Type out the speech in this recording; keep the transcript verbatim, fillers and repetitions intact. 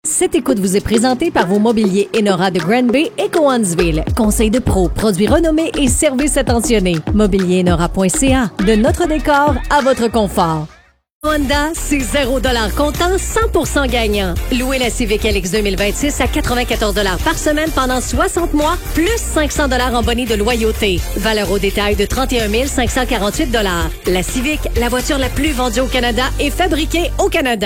Cette écoute vous est présentée par vos mobiliers Enora de Granby et Cowansville. Conseil de pro, produits renommés et services attentionnés. mobilier enora point c a. De notre décor à votre confort. Honda, c'est zéro dollar comptant, cent pour cent gagnant. Louez la Civic L X deux mille vingt-six à quatre-vingt-quatorze dollars par semaine pendant soixante mois, plus cinq cents dollars en bonus de loyauté. Valeur au détail de trente et un mille cinq cent quarante-huit dollars. La Civic, la voiture la plus vendue au Canada, est fabriquée au Canada.